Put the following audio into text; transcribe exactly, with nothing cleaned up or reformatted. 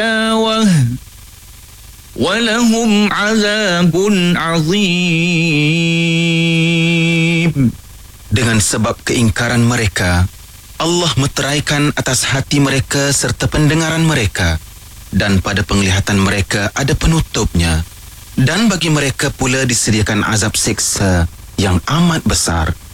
ولهم عذاب عظيم. Dengan sebab keingkaran mereka, Allah meteraikan atas hati mereka serta pendengaran mereka, dan pada penglihatan mereka ada penutupnya, dan bagi mereka pula disediakan azab siksa yang amat besar.